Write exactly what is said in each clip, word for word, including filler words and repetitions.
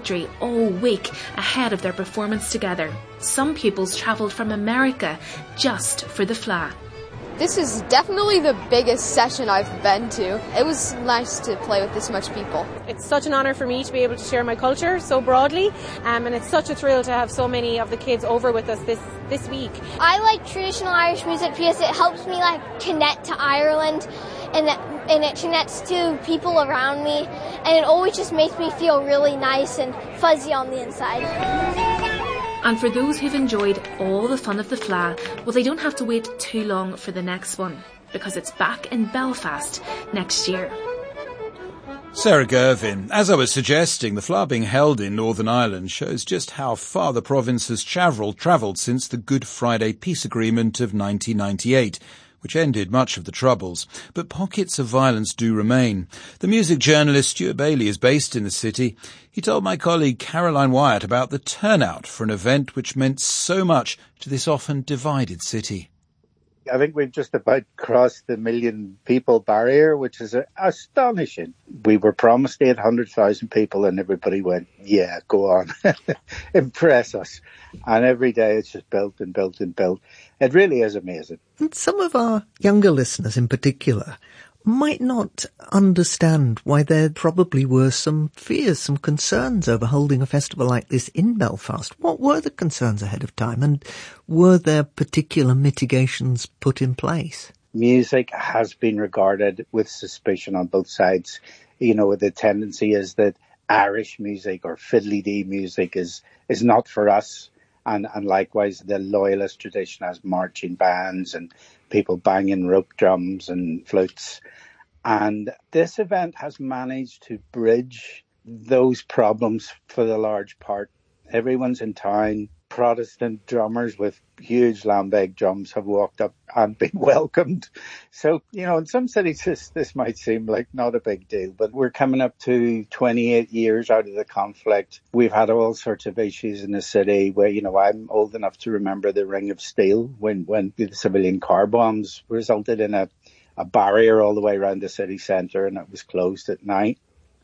victory all week ahead of their performance together. Some pupils travelled from America just for the F L A. This is definitely the biggest session I've been to. It was nice to play with this much people. It's such an honour for me to be able to share my culture so broadly, um, and it's such a thrill to have so many of the kids over with us this, this week. I like traditional Irish music because it helps me like connect to Ireland, and it, and it connects to people around me, and it always just makes me feel really nice and fuzzy on the inside. And for those who've enjoyed all the fun of the F L A, well, they don't have to wait too long for the next one, because it's back in Belfast next year. Sarah Gervin, as I was suggesting, the F L A being held in Northern Ireland shows just how far the province has travelled, travelled since the Good Friday Peace Agreement of nineteen ninety-eight, which ended much of the Troubles. But pockets of violence do remain. The music journalist Stuart Bailey is based in the city. He told my colleague Caroline Wyatt about the turnout for an event which meant so much to this often divided city. I think we've just about crossed the million people barrier, which is astonishing. We were promised eight hundred thousand people and everybody went, yeah, go on, impress us. And every day it's just built and built and built. It really is amazing. And some of our younger listeners in particular might not understand why there probably were some fears, some concerns over holding a festival like this in Belfast. What were the concerns ahead of time, and were there particular mitigations put in place? Music has been regarded with suspicion on both sides. You know, the tendency is that Irish music or fiddly-dee music is, is not for us. And, and likewise, the loyalist tradition has marching bands and people banging rope drums and flutes. And this event has managed to bridge those problems for the large part. Everyone's in town. Protestant drummers with huge lambeg drums have walked up and been welcomed. So, you know, in some cities this, this might seem like not a big deal, but we're coming up to twenty-eight years out of the conflict. We've had all sorts of issues in the city where, you know, I'm old enough to remember the Ring of Steel when, when the civilian car bombs resulted in a, a barrier all the way around the city centre and it was closed at night.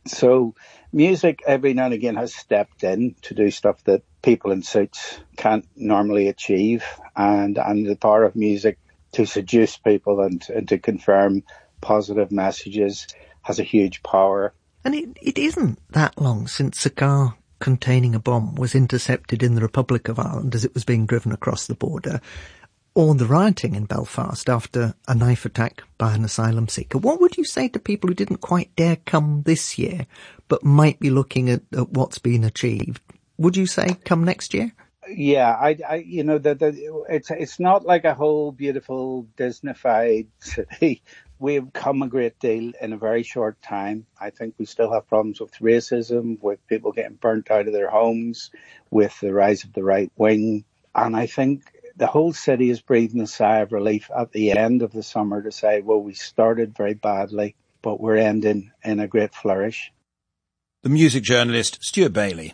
So music every now and again has stepped in to do stuff that people in suits can't normally achieve, and, and the power of music to seduce people and, and to confirm positive messages has a huge power. And it, it isn't that long since a car containing a bomb was intercepted in the Republic of Ireland as it was being driven across the border, or the rioting in Belfast after a knife attack by an asylum seeker. What would you say to people who didn't quite dare come this year, but might be looking at, at what's been achieved? Would you say come next year? Yeah, I, I you know, the, the, it's it's not like a whole beautiful Disneyfied city. We've come a great deal in a very short time. I think we still have problems with racism, with people getting burnt out of their homes, with the rise of the right wing. And I think the whole city is breathing a sigh of relief at the end of the summer to say, well, we started very badly, but we're ending in a great flourish. The music journalist Stuart Bailey.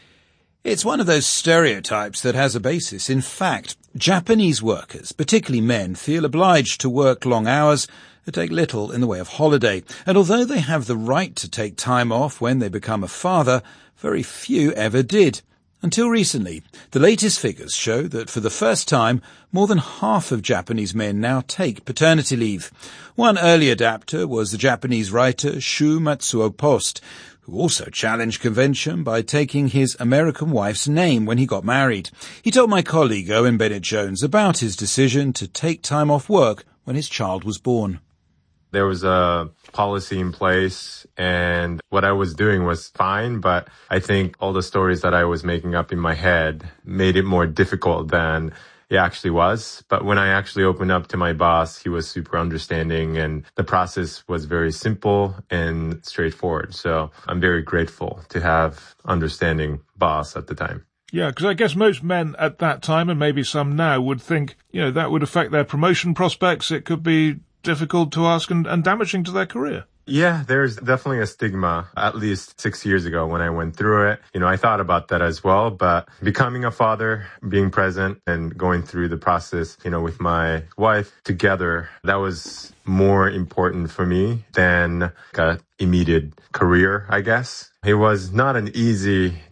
It's one of those stereotypes that has a basis in fact. Japanese workers, particularly men, feel obliged to work long hours and take little in the way of holiday. And although they have the right to take time off when they become a father, very few ever did. Until recently, the latest figures show that for the first time, more than half of Japanese men now take paternity leave. One early adapter was the Japanese writer Shu Matsuo Post, who also challenged convention by taking his American wife's name when he got married. He told my colleague Owen Bennett-Jones about his decision to take time off work when his child was born. There was a policy in place and what I was doing was fine, but I think all the stories that I was making up in my head made it more difficult than it actually was. But when I actually opened up to my boss, he was super understanding and the process was very simple and straightforward. So I'm very grateful to have understanding boss at the time. Yeah, because I guess most men at that time, and maybe some now, would think, you know, that would affect their promotion prospects. It could be difficult to ask and, and damaging to their career. Yeah, there's definitely a stigma, at least six years ago when I went through it. You know, I thought about that as well, but becoming a father, being present and going through the process, you know, with my wife together, that was more important for me than an immediate career, I guess. It was not an easy